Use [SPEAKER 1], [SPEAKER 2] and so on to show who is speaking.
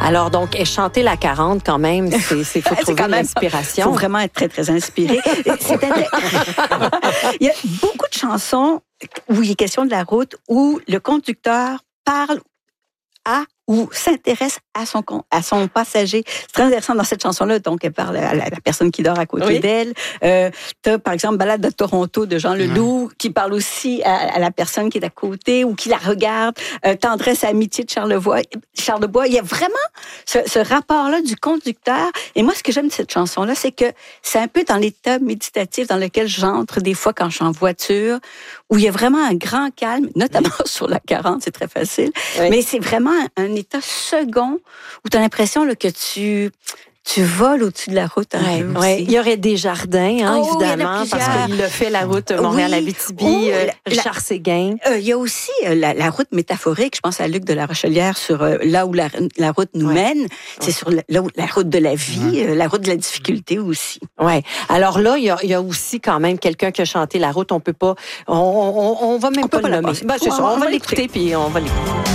[SPEAKER 1] Alors, donc, chanter la 40 quand même, c'est faut trouver de l'inspiration.
[SPEAKER 2] Il faut vraiment être très, très inspiré. Il y a beaucoup de chansons où il est question de la route, où le conducteur parle à ou s'intéresse à son passager. C'est très intéressant dans cette chanson-là. Donc, elle parle à la personne qui dort à côté d'elle. T'as, par exemple, Balade de Toronto de Jean Leloup, qui parle aussi à la personne qui est à côté ou qui la regarde. Tendresse et amitié de Charles Bois. Il y a vraiment ce rapport-là du conducteur. Et moi, ce que j'aime de cette chanson-là, c'est que c'est un peu dans l'état méditatif dans lequel j'entre des fois quand je suis en voiture, où il y a vraiment un grand calme, notamment sur la 40, c'est très facile. Oui. Mais c'est vraiment un état second où tu as l'impression là, que tu voles au-dessus de la route.
[SPEAKER 1] Il y aurait des jardins, évidemment, parce qu'il a fait la route Montréal-Abitibi, Richard Séguin.
[SPEAKER 2] Il y a aussi la route métaphorique, je pense à Luc de la Rochelière, sur là où la route nous mène. C'est sur la route de la vie, la route de la difficulté aussi.
[SPEAKER 1] Ouais. Alors là, il y a aussi quand même quelqu'un qui a chanté la route. On peut pas, on va même pas le nommer. C'est ça, on va l'écouter puis on va l'écouter.